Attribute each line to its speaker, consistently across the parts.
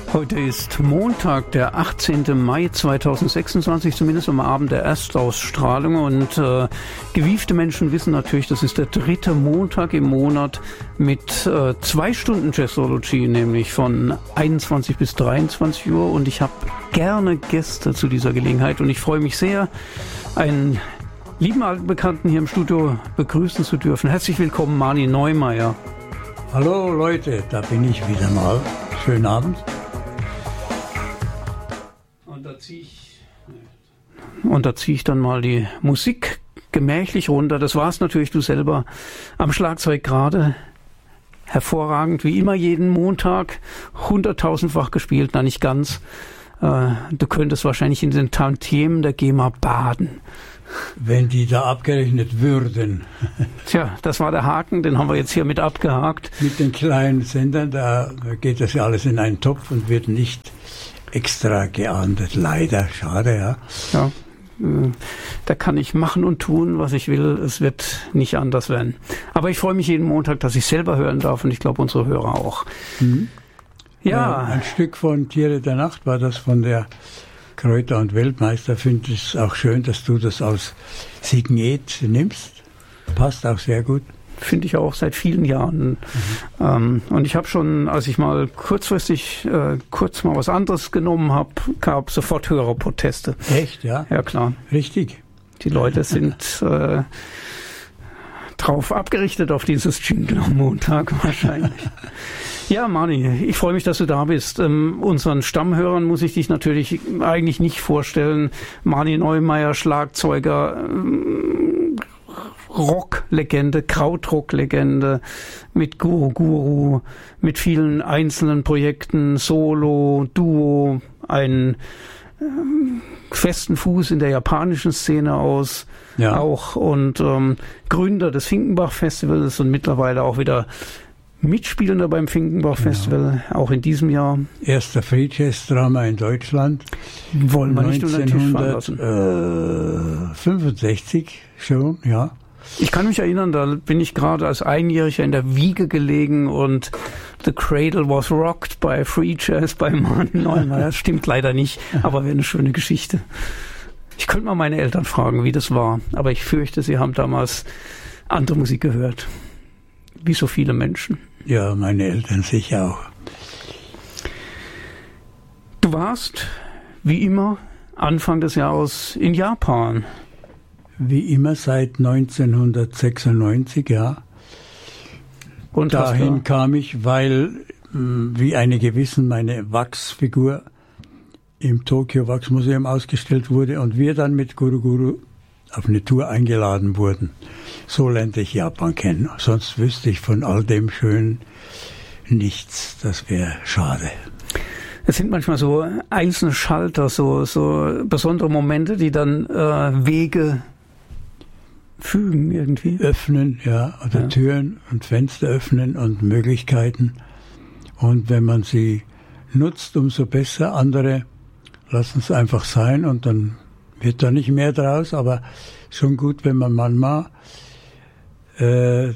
Speaker 1: Heute ist Montag, der 18. Mai 2026, zumindest am Abend der Erstausstrahlung. Und gewiefte Menschen wissen natürlich, das ist der dritte Montag im Monat mit 2 Stunden Jazzology, nämlich von 21 bis 23 Uhr. Und ich habe gerne Gäste zu dieser Gelegenheit und ich freue mich sehr, einen lieben alten Bekannten hier im Studio begrüßen zu dürfen. Herzlich willkommen, Mani Neumeier.
Speaker 2: Hallo Leute, da bin ich wieder mal. Schönen Abend.
Speaker 1: Und da ziehe ich dann mal die Musik gemächlich runter. Das war's natürlich, du selber am Schlagzeug gerade. Hervorragend, wie immer jeden Montag, 100.000-fach gespielt, na nicht ganz. Du könntest wahrscheinlich in den Tantiemen der GEMA baden.
Speaker 2: Wenn die da abgerechnet würden.
Speaker 1: Tja, das war der Haken, den haben wir jetzt hier mit abgehakt.
Speaker 2: Mit den kleinen Sendern, da geht das ja alles in einen Topf und wird nicht extra geahndet. Leider, schade, ja.
Speaker 1: Ja, da kann ich machen und tun, was ich will. Es wird nicht anders werden. Aber ich freue mich jeden Montag, dass ich selber hören darf und ich glaube, unsere Hörer auch.
Speaker 2: Mhm. Ja. Ein Stück von Tiere der Nacht war das von der Kräuter- und Weltmeister. Finde es auch schön, dass du das als Signet nimmst. Passt auch sehr gut.
Speaker 1: Finde ich auch seit vielen Jahren. Mhm. Und ich habe schon, als ich mal kurzfristig kurz mal was anderes genommen habe, gab sofort Hörerproteste.
Speaker 2: Echt, ja?
Speaker 1: Ja, klar.
Speaker 2: Richtig.
Speaker 1: Die Leute sind drauf abgerichtet auf dieses Jingle am Montag wahrscheinlich. Ja, Mani, ich freue mich, dass du da bist. Unseren Stammhörern muss ich dich natürlich eigentlich nicht vorstellen. Mani Neumeier, Schlagzeuger, Rocklegende, Krautrock-Legende mit Guru, mit vielen einzelnen Projekten, Solo, Duo, einen festen Fuß in der japanischen Szene aus, ja. Auch und Gründer des Finkenbach-Festivals und mittlerweile auch wieder Mitspielender beim Finkenbach-Festival, ja. Auch in diesem Jahr.
Speaker 2: Erster Free Jazz-Drama in Deutschland.
Speaker 1: Wollen wir nicht unter den Tisch fallen lassen.
Speaker 2: 1965 schon, ja.
Speaker 1: Ich kann mich erinnern, da bin ich gerade als Einjähriger in der Wiege gelegen und The Cradle was rocked by Free Jazz bei Mani Neumeier. Das stimmt leider nicht, aber wäre eine schöne Geschichte. Ich könnte mal meine Eltern fragen, wie das war, aber ich fürchte, sie haben damals andere Musik gehört. Wie so viele Menschen.
Speaker 2: Ja, meine Eltern sicher auch.
Speaker 1: Du warst, wie immer, Anfang des Jahres in Japan.
Speaker 2: Wie immer seit 1996, ja. Und dahin kam ich, weil, wie einige wissen, meine Wachsfigur im Tokyo Wachsmuseum ausgestellt wurde und wir dann mit Guru Guru auf eine Tour eingeladen wurden. So lernte ich Japan kennen. Sonst wüsste ich von all dem Schönen nichts. Das wäre schade.
Speaker 1: Es sind manchmal so einzelne Schalter, so besondere Momente, die dann Wege fügen irgendwie.
Speaker 2: Öffnen, ja, oder ja. Türen und Fenster öffnen und Möglichkeiten. Und wenn man sie nutzt, umso besser. Andere lassen es einfach sein und dann wird da nicht mehr draus, aber schon gut, wenn man manchmal dem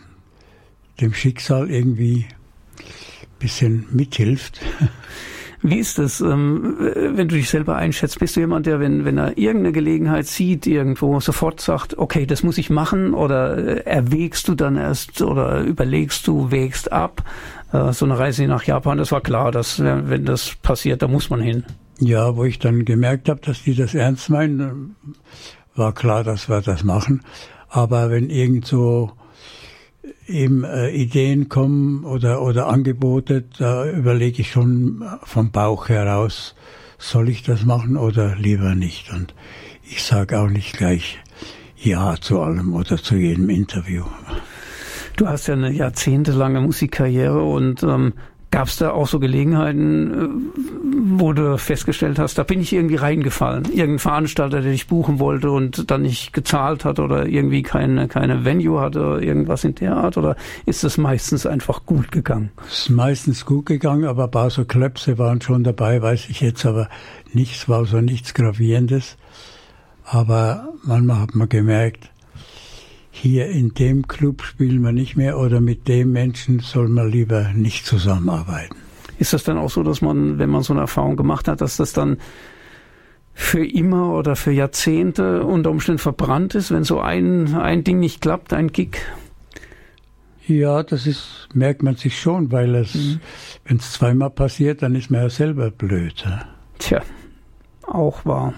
Speaker 2: Schicksal irgendwie ein bisschen mithilft.
Speaker 1: Wie ist das, wenn du dich selber einschätzt? Bist du jemand, der, wenn er irgendeine Gelegenheit sieht, irgendwo sofort sagt, okay, das muss ich machen, oder erwägst du dann erst oder überlegst du, wägst ab? So eine Reise nach Japan, das war klar, dass wenn das passiert, da muss man hin.
Speaker 2: Ja, wo ich dann gemerkt habe, dass die das ernst meinen, war klar, dass wir das machen. Aber wenn irgend so eben Ideen kommen oder Angebote, da überlege ich schon vom Bauch heraus, soll ich das machen oder lieber nicht. Und ich sage auch nicht gleich Ja zu allem oder zu jedem Interview.
Speaker 1: Du hast ja eine jahrzehntelange Musikkarriere und gab es da auch so Gelegenheiten, wo du festgestellt hast, da bin ich irgendwie reingefallen? Irgendein Veranstalter, der dich buchen wollte und dann nicht gezahlt hat oder irgendwie keine Venue hatte oder irgendwas in der Art? Oder ist das meistens einfach gut gegangen?
Speaker 2: Es ist meistens gut gegangen, aber ein paar so Klöpse waren schon dabei, weiß ich jetzt aber nicht. Es war so nichts Gravierendes. Aber manchmal hat man gemerkt, hier in dem Club spielen wir nicht mehr oder mit dem Menschen soll man lieber nicht zusammenarbeiten.
Speaker 1: Ist das dann auch so, dass man, wenn man so eine Erfahrung gemacht hat, dass das dann für immer oder für Jahrzehnte unter Umständen verbrannt ist, wenn so ein Ding nicht klappt, ein Gig?
Speaker 2: Ja, merkt man sich schon, weil wenn es zweimal passiert, dann ist man ja selber blöd.
Speaker 1: Tja, auch wahr.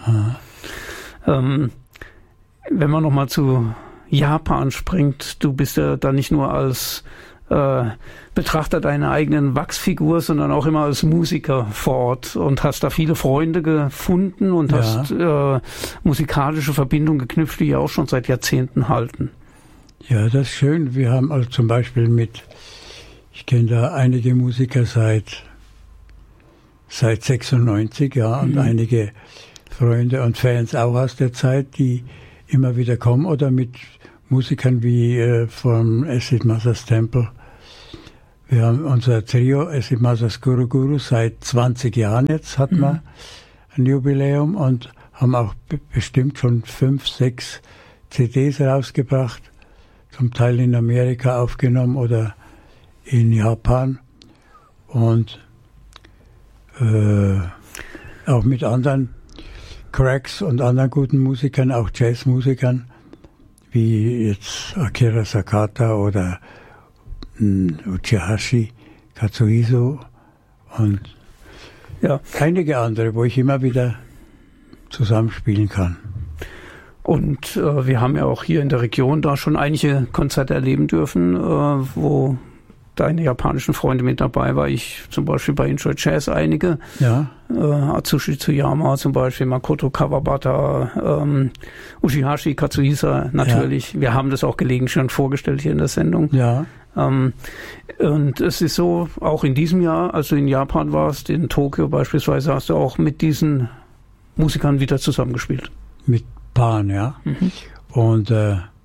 Speaker 1: Wenn man nochmal zu Japan springt, du bist ja da nicht nur als Betrachter deiner eigenen Wachsfigur, sondern auch immer als Musiker vor Ort und hast da viele Freunde gefunden und hast musikalische Verbindungen geknüpft, die ja auch schon seit Jahrzehnten halten.
Speaker 2: Ja, das ist schön. Wir haben also zum Beispiel ich kenne da einige Musiker seit 96, ja, und einige Freunde und Fans auch aus der Zeit, die immer wieder kommen, oder mit Musikern wie vom Acid Mother's Temple. Wir haben unser Trio Acid Mother's Guru Guru seit 20 Jahren jetzt, hatten wir ein Jubiläum und haben auch bestimmt schon 5, 6 CDs rausgebracht, zum Teil in Amerika aufgenommen oder in Japan und auch mit anderen Cracks und anderen guten Musikern, auch Jazzmusikern, wie jetzt Akira Sakata oder Uchihashi, Katsuhisa und einige andere, wo ich immer wieder zusammenspielen kann.
Speaker 1: Und wir haben ja auch hier in der Region da schon einige Konzerte erleben dürfen, wo deine japanischen Freunde mit dabei war. Ich zum Beispiel bei Enjoy Jazz einige. Ja. Atsushi Tsuyama zum Beispiel, Makoto Kawabata, Uchihashi, Katsuhisa natürlich. Ja. Wir haben das auch gelegentlich schon vorgestellt hier in der Sendung.
Speaker 2: Ja.
Speaker 1: Und es ist so, auch in diesem Jahr, als du in Japan warst, in Tokio beispielsweise, hast du auch mit diesen Musikern wieder zusammengespielt.
Speaker 2: Mit Paaren, ja. Und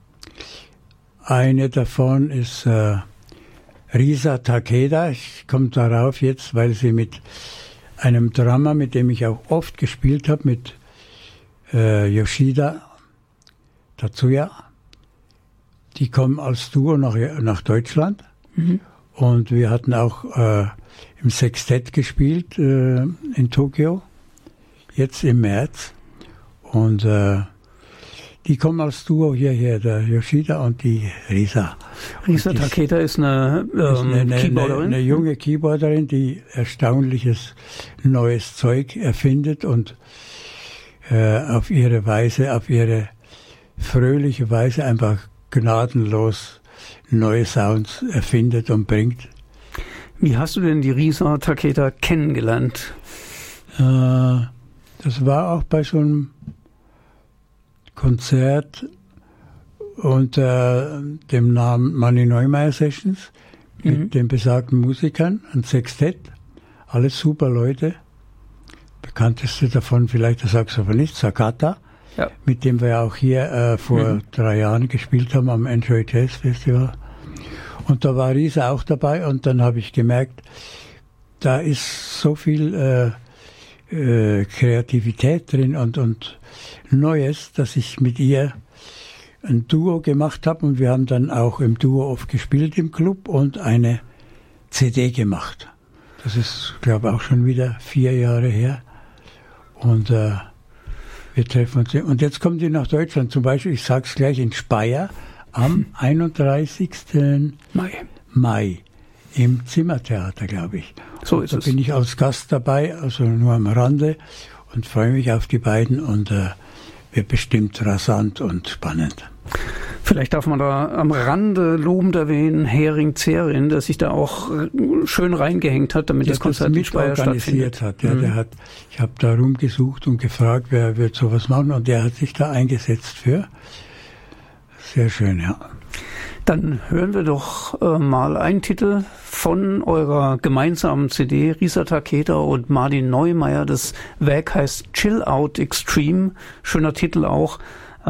Speaker 2: eine davon ist Risa Takeda. Ich komme darauf jetzt, weil sie mit einem Drummer, mit dem ich auch oft gespielt habe, mit Yoshida Tatsuya, die kommen als Duo nach Deutschland. Und wir hatten auch im Sextett gespielt in Tokio, jetzt im März. Und die kommen als Duo hierher, der Yoshida und die Risa.
Speaker 1: Risa Takeda ist eine Keyboarderin?
Speaker 2: Eine junge Keyboarderin, die erstaunliches neues Zeug erfindet und auf ihre Weise, auf ihre fröhliche Weise einfach gnadenlos neue Sounds erfindet und bringt.
Speaker 1: Wie hast du denn die Risa Takeda kennengelernt?
Speaker 2: Das war auch bei so einem Konzert unter dem Namen Manny Neumeier Sessions mit den besagten Musikern, ein Sextett, alles super Leute. Bekannteste davon vielleicht der Saxophonist Sakata, mit dem wir auch hier vor 3 Jahren gespielt haben am Enjoy Jazz Festival. Und da war Risa auch dabei und dann habe ich gemerkt, da ist so viel Kreativität drin und Neues, dass ich mit ihr ein Duo gemacht habe und wir haben dann auch im Duo oft gespielt im Club und eine CD gemacht. Das ist, glaube ich, auch schon wieder 4 Jahre her und wir treffen uns. Und jetzt kommt sie nach Deutschland, zum Beispiel, ich sage es gleich, in Speyer am 31. Mai im Zimmertheater, glaube ich.
Speaker 1: So ist
Speaker 2: es. Da bin ich als Gast dabei, also nur am Rande und freue mich auf die beiden und wird bestimmt rasant und spannend.
Speaker 1: Vielleicht darf man da am Rande lobend erwähnen, Hering Zerin, der sich da auch schön reingehängt hat, damit das Konzert in Speyer stattfindet.
Speaker 2: Hat. Ja, ich habe da rumgesucht und gefragt, wer wird sowas machen und der hat sich da eingesetzt für. Sehr schön, ja.
Speaker 1: Dann hören wir doch mal einen Titel von eurer gemeinsamen CD, Risa Takeda und Martin Neumeier. Das Werk heißt Chill Out Extreme. Schöner Titel auch.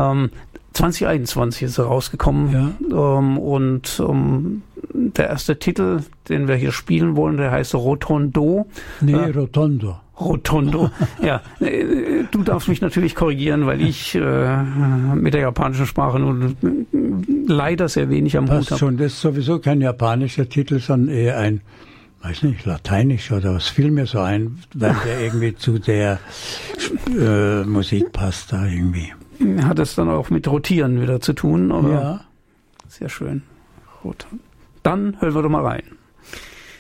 Speaker 1: 2021 ist er rausgekommen. Ja. Und der erste Titel, den wir hier spielen wollen, der heißt Rotondo.
Speaker 2: Rotondo.
Speaker 1: Rotondo. Ja, du darfst mich natürlich korrigieren, weil ich mit der japanischen Sprache nun leider sehr wenig am Hut habe.
Speaker 2: Das ist sowieso kein japanischer Titel, sondern eher ein weiß nicht, Lateinisch oder was fiel mir so ein, weil der irgendwie zu der Musik passt da irgendwie.
Speaker 1: Hat es dann auch mit Rotieren wieder zu tun? Oder?
Speaker 2: Ja.
Speaker 1: Sehr schön. Gut. Dann hören wir doch mal rein.